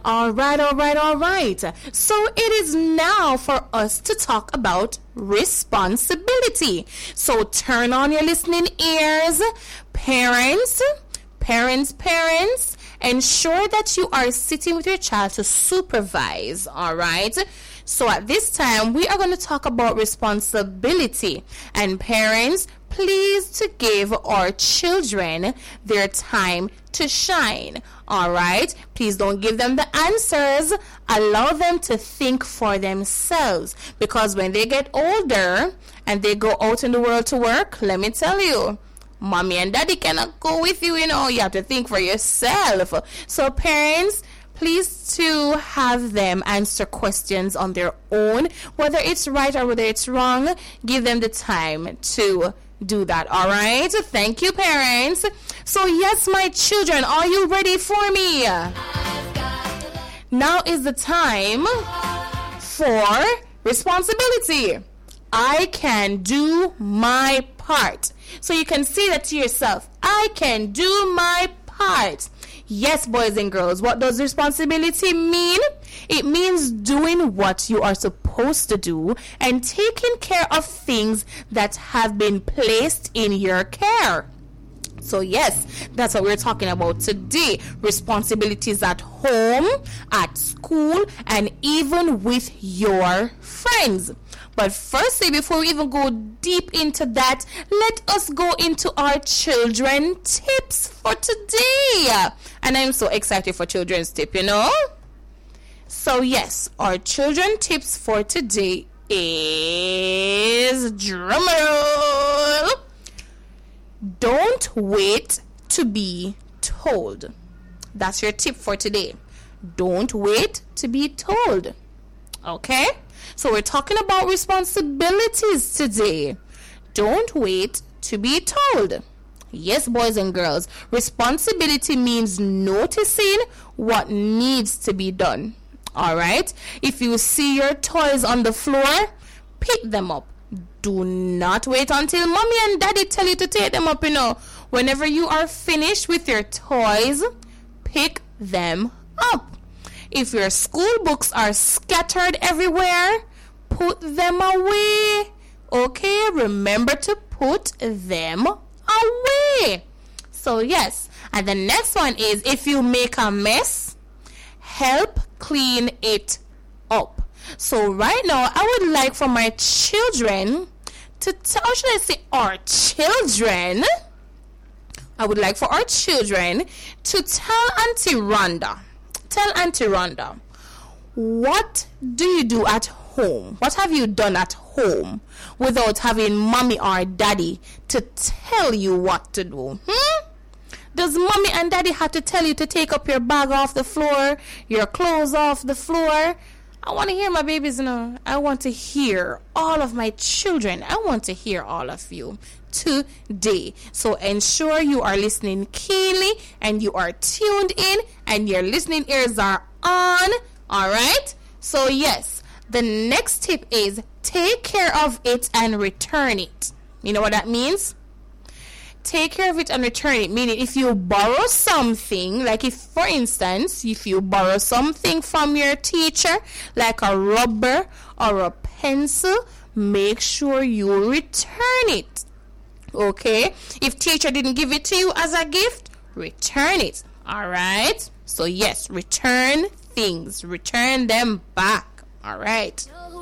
All right. So it is now for us to talk about responsibility. So turn on your listening ears. Parents, ensure that you are sitting with your child to supervise, all right? So at this time, we are going to talk about responsibility. And parents, please to give our children their time to shine, all right? Please don't give them the answers. Allow them to think for themselves. Because when they get older and they go out in the world to work, let me tell you, mommy and daddy cannot go with you, you have to think for yourself. So parents, please to have them answer questions on their own, whether it's right or whether it's wrong. Give them the time to do that, all right? Thank you, parents. So yes, my children, are you ready for me? Now is the time for responsibility. I can do my part. So you can say that to yourself. I can do my part. Yes, boys and girls, what does responsibility mean? It means doing what you are supposed to do and taking care of things that have been placed in your care. So yes, that's what we're talking about today. Responsibilities at home, at school, and even with your friends. But firstly, before we even go deep into that, let us go into our children tips for today. And I'm so excited for children's tip, So yes, our children tips for today is drumroll. Don't wait to be told. That's your tip for today. Don't wait to be told. Okay? So we're talking about responsibilities today. Don't wait to be told. Yes, boys and girls, responsibility means noticing what needs to be done. All right? If you see your toys on the floor, pick them up. Do not wait until mommy and daddy tell you to take them up, Whenever you are finished with your toys, pick them up. If your school books are scattered everywhere, put them away. Okay, remember to put them away. So yes, and the next one is, if you make a mess, help clean it up. So right now, I would like for my children to tell, or should I say our children? I would like for our children to tell Auntie Rhonda. Tell Auntie Rhonda, what do you do at home? What have you done at home without having mommy or daddy to tell you what to do? Does mommy and daddy have to tell you to take up your bag off the floor, your clothes off the floor? I want to hear my babies now. I want to hear all of my children. I want to hear all of you today. So ensure you are listening keenly and you are tuned in and your listening ears are on. All right? So yes, the next tip is take care of it and return it. You know what that means? Take care of it and return it. Meaning, if you borrow something, like if, for instance, if you borrow something from your teacher, like a rubber or a pencil, make sure you return it. Okay? If teacher didn't give it to you as a gift, return it. All right? So yes, return things. Return them back. All right.